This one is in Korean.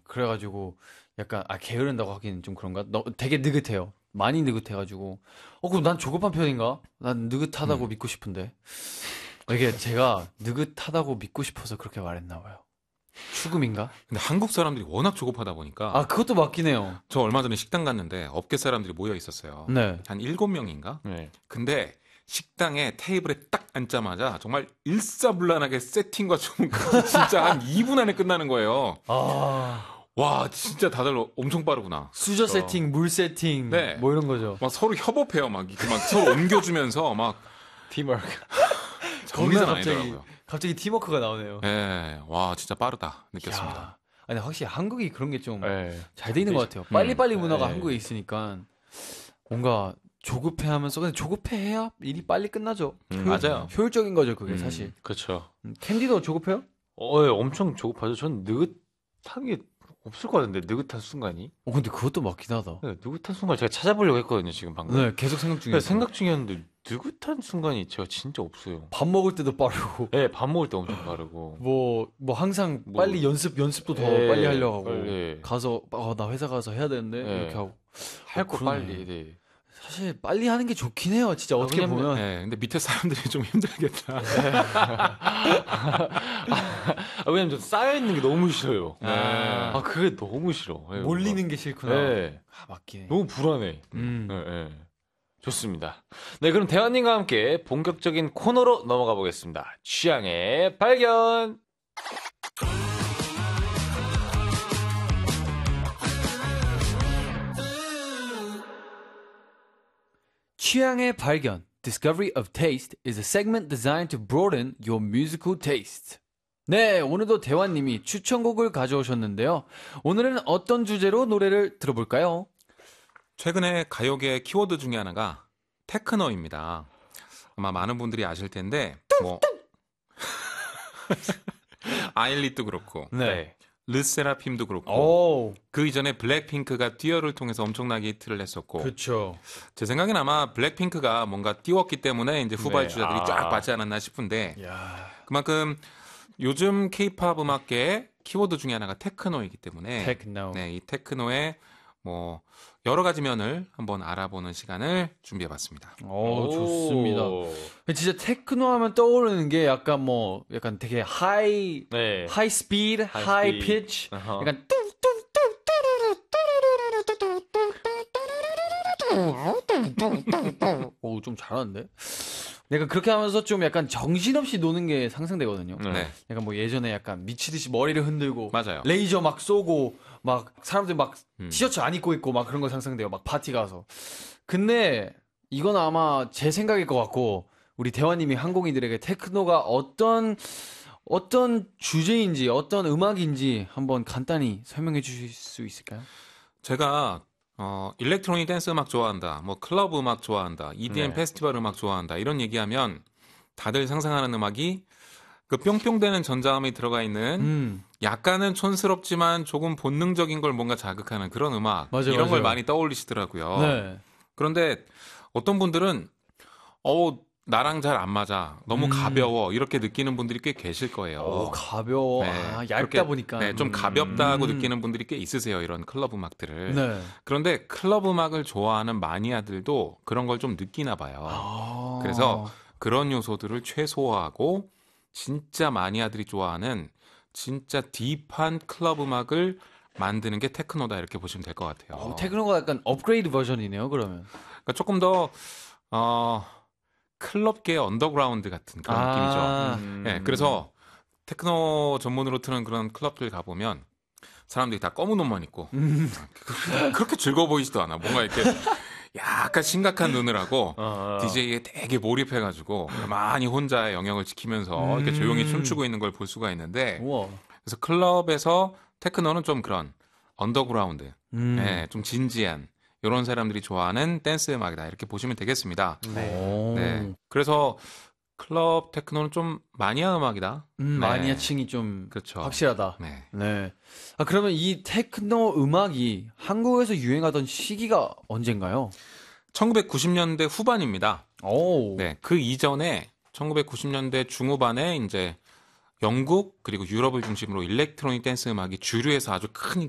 그래가지고 약간 게으른다고 하기는 좀 그런가? 되게 느긋해요. 많이 느긋해가지고 그럼 난 조급한 편인가? 난 느긋하다고 믿고 싶은데 이게 제가 느긋하다고 믿고 싶어서 그렇게 말했나 봐요. 추금인가? 근데 한국 사람들이 워낙 조급하다 보니까 그것도 맞긴 해요. 저 얼마 전에 식당 갔는데 업계 사람들이 모여 있었어요. 네. 한 7명인가? 네. 근데 식당에 테이블에 딱 앉자마자 정말 일사불란하게 세팅과 좀 진짜 한 2분 안에 끝나는 거예요. 와, 진짜 다들 엄청 빠르구나. 수저 세팅, 물 세팅, 네. 뭐 이런 거죠. 막 서로 협업해요. 막 서로 옮겨주면서 막 팀워크. 정리는 아니더라고요. 갑자기 팀워크가 나오네요. 네, 와 진짜 빠르다 느꼈습니다. 아니 확실히 한국이 그런 게 좀 잘 네. 돼 있는 것 같아요. 빨리빨리 문화가 네. 한국에 있으니까 뭔가 조급해하면서 근데 조급해야 일이 빨리 끝나죠. 맞아요. 효율적인 거죠 그게 사실. 그렇죠. 캔디도 조급해요? 예, 엄청 조급하죠. 전 느긋한 게 없을 것 같은데 느긋한 순간이. 근데 그것도 맞긴 하다. 네, 느긋한 순간 제가 찾아보려고 했거든요 지금 방금. 네, 계속 생각 중이에요. 네, 생각 중이었는데 느긋한 순간이 제가 진짜 없어요. 밥 먹을 때도 빠르고. 네, 밥 먹을 때 엄청 빠르고. 뭐 항상 빨리 연습도 더 네, 빨리 하려고 하고. 빨리. 가서 나 회사 가서 해야 되는데 네. 이렇게 하고. 할 거 그러네. 빨리. 네. 사실 빨리 하는 게 좋긴 해요. 진짜 어떻게 왜냐면- 보면. 네, 근데 밑에 사람들이 좀 힘들겠다. 왜냐면 저 쌓여 있는 게 너무 싫어요. 네. 그게 너무 싫어. 네, 몰리는 게 싫구나. 네. 맞긴 해. 너무 불안해. 음. 네, 네. 좋습니다. 네, 그럼 대화님과 함께 본격적인 코너로 넘어가 보겠습니다. 취향의 발견. 취향의 발견, Discovery of Taste is a segment designed to broaden your musical taste. 네, 오늘도 대화님이 추천곡을 가져오셨는데요. 오늘은 어떤 주제로 노래를 들어볼까요? 최근에 가요계의 키워드 중에 하나가 테크노입니다. 아마 많은 분들이 아실 텐데 뭐 아일릿도 그렇고 네. 르세라핌도 그렇고 오, 그 이전에 블랙핑크가 듀얼을 통해서 엄청나게 히트를 했었고 그렇죠. 제 생각엔 아마 블랙핑크가 뭔가 띄웠기 때문에 이제 후발주자들이 네. 쫙 맞지 않았나 싶은데 야, 그만큼 요즘 케이팝 음악계의 키워드 중에 하나가 테크노이기 때문에 테크노. 네, 이 테크노의 뭐 여러 가지 면을 한번 알아보는 시간을 준비해봤습니다. 오, 좋습니다. 진짜 테크노 하면 떠오르는 게 약간 약간 되게 하이 네. 스피드, 하이 피치, 어허. 약간 오, 좀 잘하는데? 약간 그렇게 하면서 좀 약간 정신없이 노는 게 상상되거든요. 네, 약간 예전에 약간 미치듯이 머리를 흔들고 맞아요. 레이저 막 쏘고 막 사람들 막 티셔츠 안 입고 있고 막 그런 거 상상돼요. 막 파티 가서. 근데 이건 아마 제 생각일 것 같고 우리 대화님이 한국인들에게 테크노가 어떤 주제인지 어떤 음악인지 한번 간단히 설명해 주실 수 있을까요? 제가 일렉트로닉 댄스 음악 좋아한다, 뭐 클럽 음악 좋아한다, EDM 네. 페스티벌 음악 좋아한다 이런 얘기하면 다들 상상하는 음악이 그 뿅뿅대는 전자음이 들어가 있는 약간은 촌스럽지만 조금 본능적인 걸 뭔가 자극하는 그런 음악 맞아요, 이런 걸 맞아요. 많이 떠올리시더라고요. 네. 그런데 어떤 분들은 나랑 잘 안 맞아, 너무 가벼워 이렇게 느끼는 분들이 꽤 계실 거예요. 오, 가벼워. 네, 얇다 그렇게, 보니까. 네, 좀 가볍다고 느끼는 분들이 꽤 있으세요. 이런 클럽 음악들을. 네. 그런데 클럽 음악을 좋아하는 마니아들도 그런 걸 좀 느끼나 봐요. 그래서 그런 요소들을 최소화하고 진짜 마니아들이 좋아하는 진짜 딥한 클럽 음악을 만드는 게 테크노다 이렇게 보시면 될 것 같아요. 테크노가 약간 업그레이드 버전이네요, 그러면. 그러니까 조금 더 클럽계 언더그라운드 같은 그런 느낌이죠. 네, 그래서 테크노 전문으로 트는 그런 클럽들 가보면 사람들이 다 검은 옷만 입고 그렇게 즐거워 보이지도 않아. 뭔가 이렇게 약간 심각한 눈을 하고 DJ에 되게 몰입해가지고 많이 혼자의 영역을 지키면서 이렇게 조용히 춤추고 있는 걸 볼 수가 있는데 우와. 그래서 클럽에서 테크노는 좀 그런 언더그라운드, 네, 좀 진지한 이런 사람들이 좋아하는 댄스 음악이다 이렇게 보시면 되겠습니다. 오. 네. 그래서 클럽 테크노는 좀 마니아 음악이다. 네. 마니아층이 좀 그렇죠. 확실하다. 네. 네. 그러면 이 테크노 음악이 한국에서 유행하던 시기가 언젠가요? 1990년대 후반입니다. 오. 네. 그 이전에 1990년대 중후반에 이제 영국 그리고 유럽을 중심으로 일렉트로닉 댄스 음악이 주류에서 아주 큰